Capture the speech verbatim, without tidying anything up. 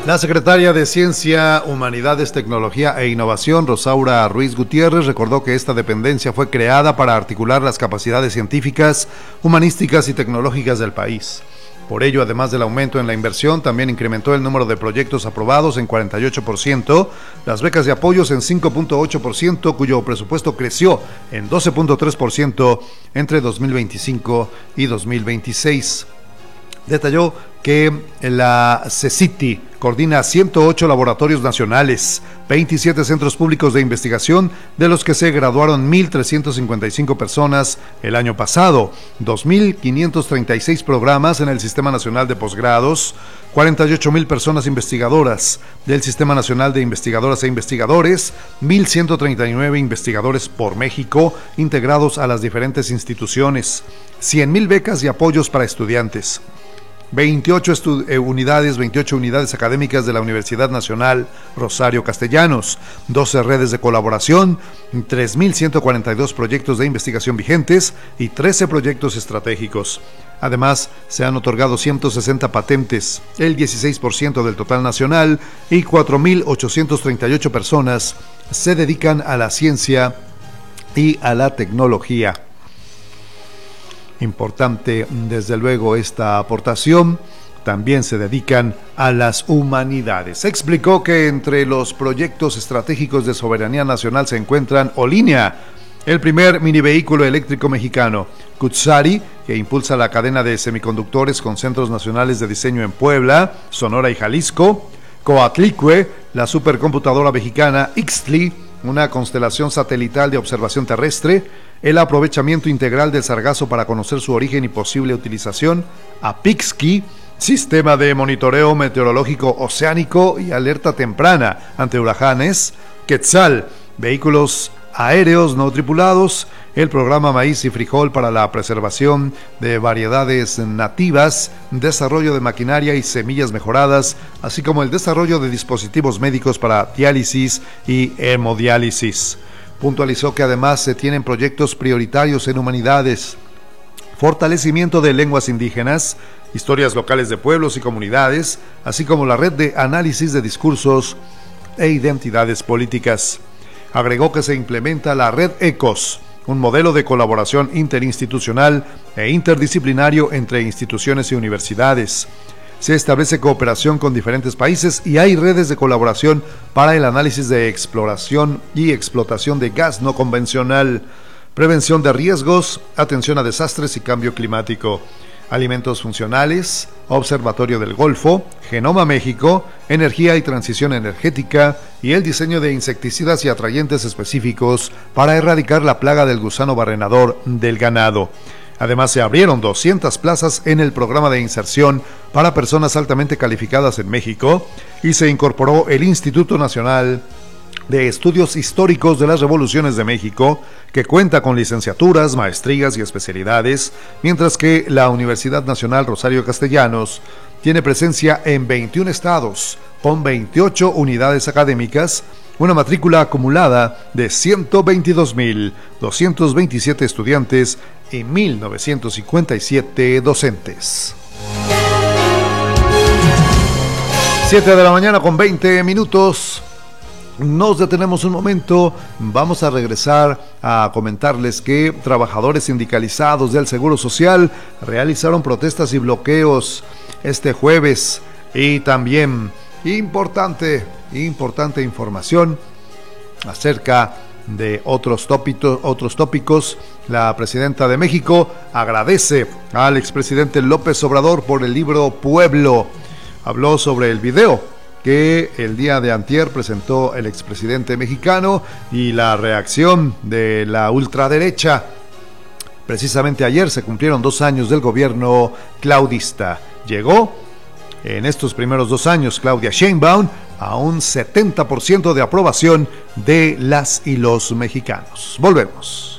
La secretaria de Ciencia, Humanidades, Tecnología e Innovación, Rosaura Ruiz Gutiérrez, recordó que esta dependencia fue creada para articular las capacidades científicas, humanísticas y tecnológicas del país. Por ello, además del aumento en la inversión, también incrementó el número de proyectos aprobados en cuarenta y ocho por ciento, las becas de apoyos en cinco punto ocho por ciento, cuyo presupuesto creció en doce punto tres por ciento entre dos mil veinticinco y dos mil veintiséis. Detalló que la CECITI coordina ciento ocho laboratorios nacionales, veintisiete centros públicos de investigación, de los que se graduaron mil trescientas cincuenta y cinco personas el año pasado, dos mil quinientos treinta y seis programas en el Sistema Nacional de Posgrados, cuarenta y ocho mil personas investigadoras del Sistema Nacional de Investigadoras e Investigadores, mil ciento treinta y nueve investigadores por México integrados a las diferentes instituciones, cien mil becas y apoyos para estudiantes, veintiocho estu- eh, unidades, veintiocho unidades académicas de la Universidad Nacional Rosario Castellanos, doce redes de colaboración, tres mil ciento cuarenta y dos proyectos de investigación vigentes y trece proyectos estratégicos. Además, se han otorgado ciento sesenta patentes, el dieciséis por ciento del total nacional, y cuatro mil ochocientas treinta y ocho personas se dedican a la ciencia y a la tecnología. Importante, desde luego, esta aportación. También se dedican a las humanidades. Explicó que entre los proyectos estratégicos de soberanía nacional se encuentran Olinia, el primer minivehículo eléctrico mexicano; Cutzari, que impulsa la cadena de semiconductores con centros nacionales de diseño en Puebla, Sonora y Jalisco; Coatlicue, la supercomputadora mexicana; Ixtli, una constelación satelital de observación terrestre; el aprovechamiento integral del sargazo para conocer su origen y posible utilización; Apixki, sistema de monitoreo meteorológico oceánico y alerta temprana ante huracanes; Quetzal, vehículos aéreos no tripulados; el programa Maíz y Frijol para la preservación de variedades nativas, desarrollo de maquinaria y semillas mejoradas, así como el desarrollo de dispositivos médicos para diálisis y hemodiálisis. Puntualizó que además se tienen proyectos prioritarios en humanidades, fortalecimiento de lenguas indígenas, historias locales de pueblos y comunidades, así como la red de análisis de discursos e identidades políticas. Agregó que se implementa la red ECOS, un modelo de colaboración interinstitucional e interdisciplinario entre instituciones y universidades. Se establece cooperación con diferentes países y hay redes de colaboración para el análisis de exploración y explotación de gas no convencional, prevención de riesgos, atención a desastres y cambio climático, alimentos funcionales, Observatorio del Golfo, Genoma México, energía y transición energética y el diseño de insecticidas y atrayentes específicos para erradicar la plaga del gusano barrenador del ganado. Además, se abrieron doscientas plazas en el programa de inserción para personas altamente calificadas en México y se incorporó el Instituto Nacional de Estudios Históricos de las Revoluciones de México, que cuenta con licenciaturas, maestrías y especialidades, mientras que la Universidad Nacional Rosario Castellanos tiene presencia en veintiún estados, con veintiocho unidades académicas, una matrícula acumulada de ciento veintidós mil doscientos veintisiete estudiantes y mil novecientos cincuenta y siete docentes. siete de la mañana con veinte minutos. Nos detenemos un momento, vamos a regresar a comentarles que trabajadores sindicalizados del Seguro Social realizaron protestas y bloqueos este jueves. Y también importante, importante información acerca de otros tópicos, otros tópicos. La presidenta de México agradece al expresidente López Obrador por el libro Pueblo. Habló sobre el video que el día de antier presentó el expresidente mexicano y la reacción de la ultraderecha. Precisamente ayer se cumplieron dos años del gobierno claudista. Llegó en estos primeros dos años Claudia Sheinbaum a un setenta por ciento de aprobación de las y los mexicanos. Volvemos.